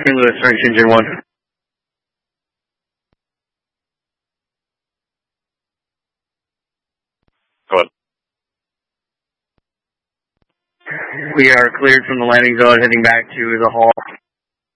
St. Louis, French Engine 1. Go ahead. We are cleared from the landing zone, heading back to the hall.